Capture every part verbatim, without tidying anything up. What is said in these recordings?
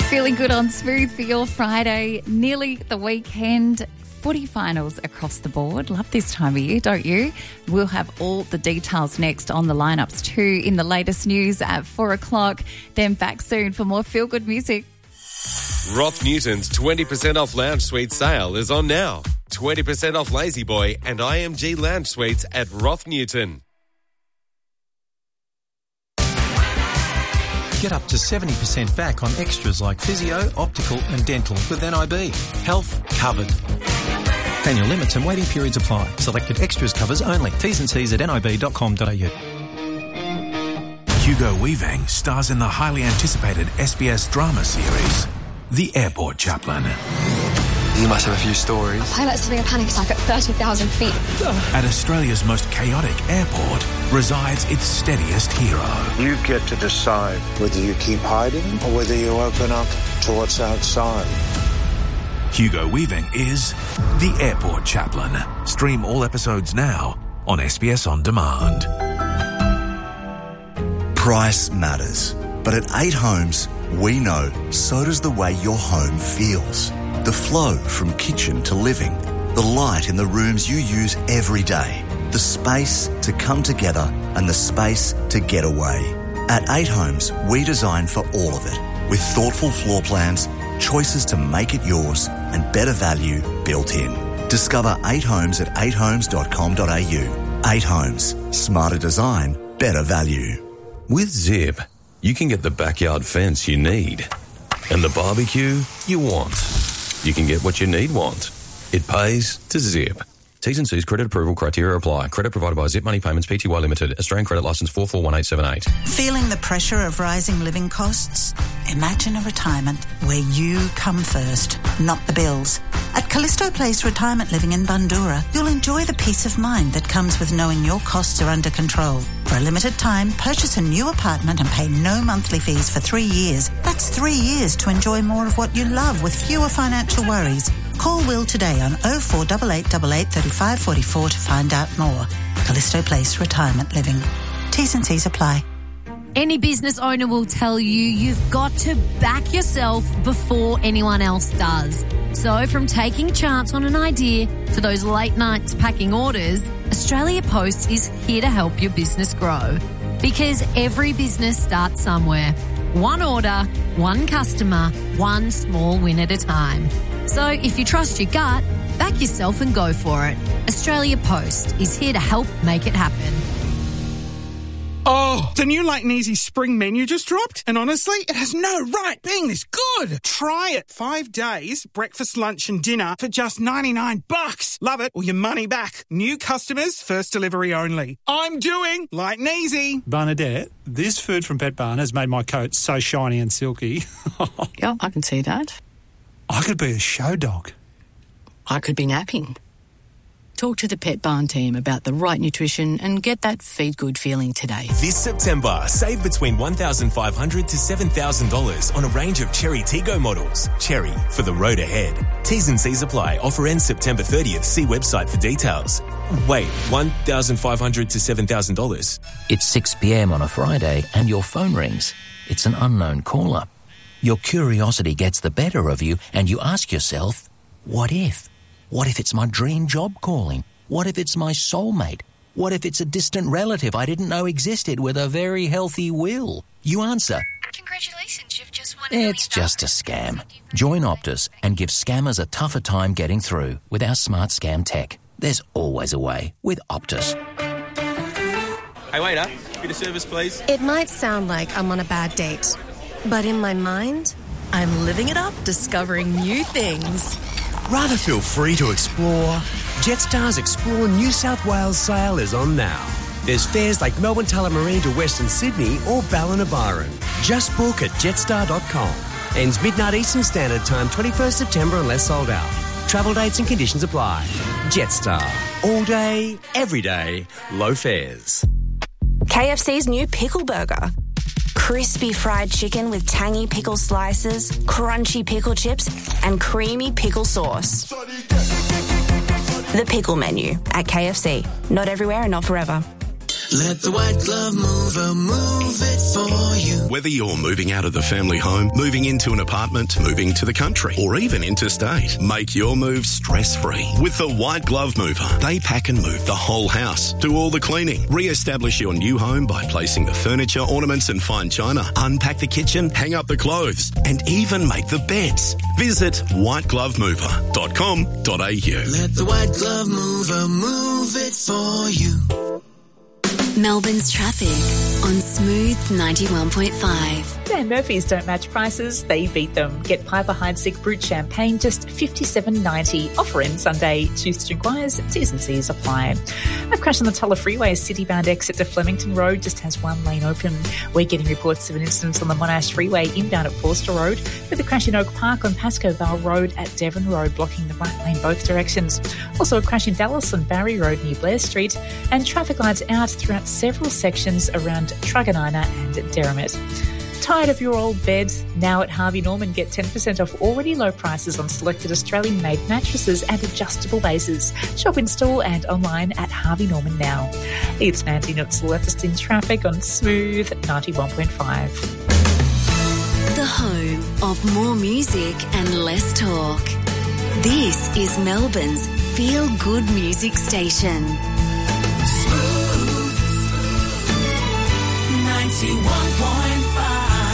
Feeling good on Smooth for your Friday. Nearly the weekend. Footy finals across the board. Love this time of year, don't you? We'll have all the details next on the lineups too in the latest news at four o'clock. Then back soon for more feel-good music. Roth Newton's twenty percent off lounge suite sale is on now. twenty percent off Lazy Boy and I M G lounge suites at Roth Newton. Get up to seventy percent back on extras like physio, optical and dental with N I B. Health covered. Annual limits and waiting periods apply. Selected extras covers only. T's and C's at nib dot com dot a u. Hugo Weaving stars in the highly anticipated S B S drama series, The Airport Chaplain. You must have a few stories. A pilot's having a panic attack at thirty thousand feet. At Australia's most chaotic airport resides its steadiest hero. You get to decide whether you keep hiding or whether you open up to what's outside. Hugo Weaving is The Airport Chaplain. Stream all episodes now on S B S On Demand. Price matters. But at eight Homes, we know so does the way your home feels. The flow from kitchen to living, the light in the rooms you use every day, the space to come together and the space to get away. At eight Homes, we design for all of it, with thoughtful floor plans, choices to make it yours, and better value built in. Discover eight Homes at eight homes dot com dot a u. eight Homes. Smarter design, better value. With Zip, you can get the backyard fence you need and the barbecue you want. You can get what you need want. It pays to Zip. T's and C's credit approval criteria apply. Credit provided by Zip Money Payments Pty Limited. Australian credit licence four four one eight seven eight. Feeling the pressure of rising living costs? Imagine a retirement where you come first, not the bills. At Callisto Place Retirement Living in Bundoora, you'll enjoy the peace of mind that comes with knowing your costs are under control. For a limited time, purchase a new apartment and pay no monthly fees for three years. That's three years to enjoy more of what you love with fewer financial worries. Call Will today on oh four eight eight eight eight, three five four four to find out more. Callisto Place Retirement Living. T's and C's apply. Any business owner will tell you you've got to back yourself before anyone else does. So from taking a chance on an idea to those late nights packing orders, Australia Post is here to help your business grow. Because every business starts somewhere. One order, one customer, one small win at a time. So if you trust your gut, back yourself and go for it. Australia Post is here to help make it happen. Oh, the new Light and Easy spring menu just dropped, and honestly, it has no right being this good. Try it. Five days, breakfast, lunch and dinner for just ninety-nine bucks. Love it or your money back. New customers, first delivery only. I'm doing Light and Easy. Bernadette, this food from Pet Barn has made my coat so shiny and silky. Yeah, I can see that. I could be a show dog. I could be napping. Talk to the Pet Barn team about the right nutrition and get that feed good feeling today. This September, save between one thousand five hundred dollars to seven thousand dollars on a range of Cherry Tego models. Cherry, for the road ahead. T's and C's apply. Offer ends September thirtieth. See website for details. Wait, one thousand five hundred dollars to seven thousand dollars? It's six p.m. on a Friday and your phone rings. It's an unknown caller. Your curiosity gets the better of you and you ask yourself, what if? What if it's my dream job calling? What if it's my soulmate? What if it's a distant relative I didn't know existed with a very healthy will? You answer, congratulations, you've just won. It's just a scam. Join Optus and give scammers a tougher time getting through with our smart scam tech. There's always a way with Optus. Hey waiter, bit of service please. It might sound like I'm on a bad date, but in my mind, I'm living it up, discovering new things. Rather feel free to explore? Jetstar's Explore New South Wales sale is on now. There's fares like Melbourne Tullamarine to Western Sydney or Ballina-Byron. Just book at jetstar dot com. Ends midnight Eastern Standard Time, twenty-first September unless sold out. Travel dates and conditions apply. Jetstar. All day, every day, low fares. K F C's new Pickle Burger. Crispy fried chicken with tangy pickle slices, crunchy pickle chips, and creamy pickle sauce. The Pickle Menu at K F C. Not everywhere and not forever. Let the White Glove Mover move it for you. Whether you're moving out of the family home, moving into an apartment, moving to the country, or even interstate, make your move stress-free with the White Glove Mover. They pack and move the whole house, do all the cleaning, re-establish your new home by placing the furniture, ornaments and fine china, unpack the kitchen, hang up the clothes, and even make the beds. Visit white glove mover dot com dot a u. Let the White Glove Mover move it for you. Melbourne's traffic on Smooth ninety-one point five. Dan Murphy's don't match prices, they beat them. Get Piper Heidsieck Brut Champagne just fifty-seven ninety. Offer ends Sunday. Choose to inquires. T's and C's apply. A crash on the Tulla Freeway, city-bound exit to Flemington Road just has one lane open. We're getting reports of an incident on the Monash Freeway inbound at Forster Road, with a crash in Oak Park on Pascoe Vale Road at Devon Road blocking the right lane both directions. Also a crash in Dallas on Barry Road near Blair Street, and traffic lights out throughout several sections around Truganina and Derrimut. Tired of your old bed? Now at Harvey Norman, get ten percent off already low prices on selected Australian-made mattresses and adjustable bases. Shop in store and online at Harvey Norman now. It's Mandy Nooks left in traffic on Smooth ninety-one point five. The home of more music and less talk. This is Melbourne's feel-good music station. Smooth ninety-one point five.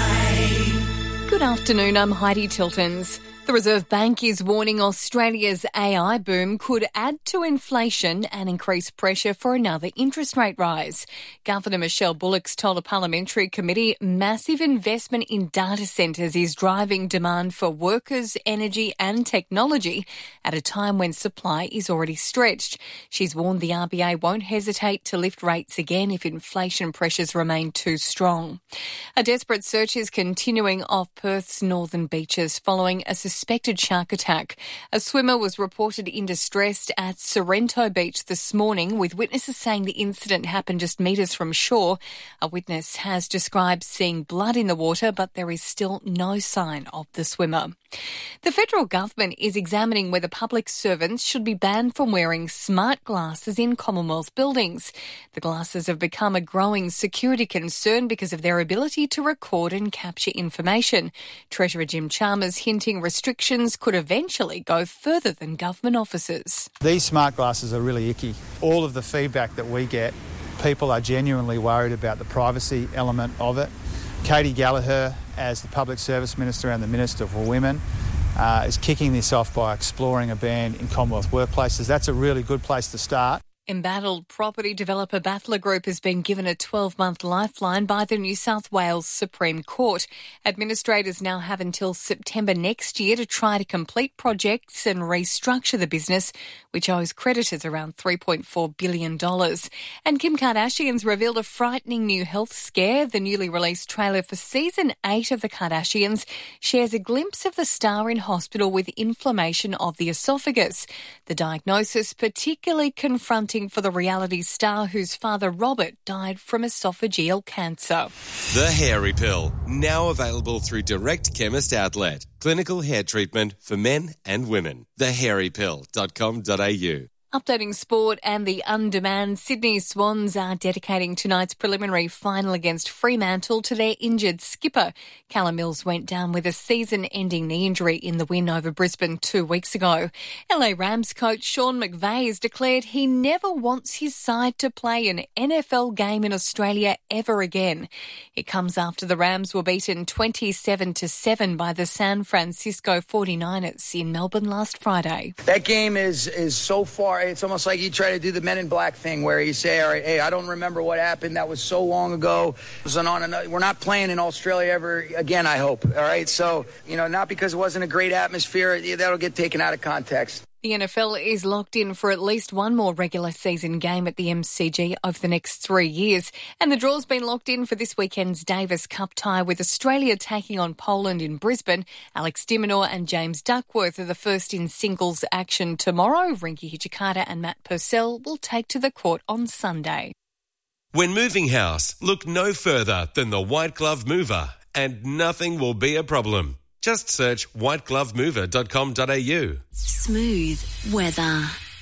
Good afternoon, I'm Heidi Tiltons. The Reserve Bank is warning Australia's A I boom could add to inflation and increase pressure for another interest rate rise. Governor Michelle Bullock's told a parliamentary committee massive investment in data centres is driving demand for workers, energy and technology at a time when supply is already stretched. She's warned the R B A won't hesitate to lift rates again if inflation pressures remain too strong. A desperate search is continuing off Perth's northern beaches following a suspected shark attack. A swimmer was reported in distress at Sorrento Beach this morning, with witnesses saying the incident happened just metres from shore. A witness has described seeing blood in the water, but there is still no sign of the swimmer. The federal government is examining whether public servants should be banned from wearing smart glasses in Commonwealth buildings. The glasses have become a growing security concern because of their ability to record and capture information. Treasurer Jim Chalmers hinting restrictions could eventually go further than government offices. These smart glasses are really icky. All of the feedback that we get, people are genuinely worried about the privacy element of it. Katie Gallagher, as the Public Service Minister and the Minister for Women, uh, is kicking this off by exploring a ban in Commonwealth workplaces. That's a really good place to start. Embattled property developer Battler Group has been given a twelve-month lifeline by the New South Wales Supreme Court. Administrators now have until September next year to try to complete projects and restructure the business, which owes creditors around three point four billion dollars. And Kim Kardashian's revealed a frightening new health scare. The newly released trailer for season eight of The Kardashians shares a glimpse of the star in hospital with inflammation of the esophagus. The diagnosis particularly confronting for the reality star whose father Robert died from esophageal cancer. The Hairy Pill, now available through Direct Chemist Outlet. Clinical hair treatment for men and women. the hairy pill dot com dot a u. Updating sport and the undemand Sydney Swans are dedicating tonight's preliminary final against Fremantle to their injured skipper. Callum Mills went down with a season-ending knee injury in the win over Brisbane two weeks ago. L A Rams coach Sean McVay has declared he never wants his side to play an N F L game in Australia ever again. It comes after the Rams were beaten twenty-seven to seven by the San Francisco forty-niners in Melbourne last Friday. That game is, is so far... It's almost like you try to do the Men in Black thing where you say, all right, hey, I don't remember what happened. That was so long ago. On and we're not playing in Australia ever again, I hope. All right. So, you know, not because it wasn't a great atmosphere. That'll get taken out of context. The N F L is locked in for at least one more regular season game at the M C G over the next three years. And the draw's been locked in for this weekend's Davis Cup tie with Australia taking on Poland in Brisbane. Alex de Minaur and James Duckworth are the first in singles action tomorrow. Rinky Hijikata and Matt Purcell will take to the court on Sunday. When moving house, look no further than the White Glove Mover, and nothing will be a problem. Just search white glove mover dot com dot a u. Smooth weather.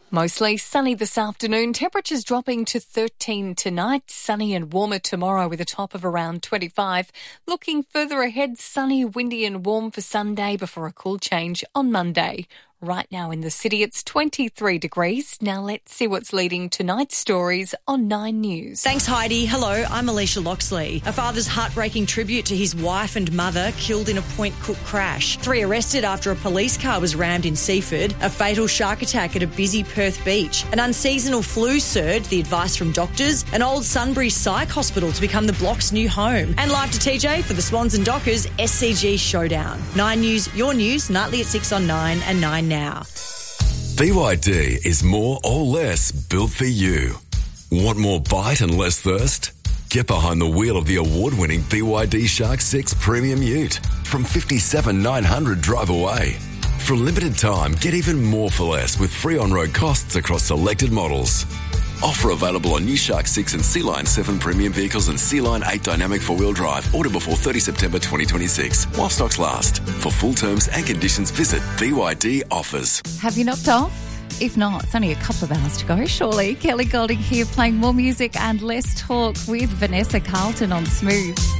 Mostly sunny this afternoon, temperatures dropping to thirteen tonight, sunny and warmer tomorrow with a top of around twenty-five. Looking further ahead, sunny, windy and warm for Sunday before a cool change on Monday. Right now in the city, it's twenty-three degrees. Now let's see what's leading tonight's stories on Nine News. Thanks, Heidi. Hello, I'm Alicia Loxley. A father's heartbreaking tribute to his wife and mother killed in a Point Cook crash. Three arrested after a police car was rammed in Seaford. A fatal shark attack at a busy Perth beach. An unseasonal flu surge, the advice from doctors. An old Sunbury Psych Hospital to become the block's new home. And live to T J for the Swans and Dockers S C G Showdown. Nine News, your news, nightly at six on Nine and Nine now. B Y D is more or less built for you. Want more bite and less thirst? Get behind the wheel of the award-winning B Y D Shark six Premium Ute from fifty-seven thousand nine hundred drive away. For a limited time, get even more for less with free on-road costs across selected models. Offer available on new Shark six and Sea Line seven premium vehicles and Sea Line eight dynamic four-wheel drive. Order before thirtieth September twenty twenty-six. While stocks last. For full terms and conditions, visit B Y D Offers. Have you knocked off? If not, it's only a couple of hours to go, surely. Kelly Golding here playing more music and less talk with Vanessa Carlton on Smooth.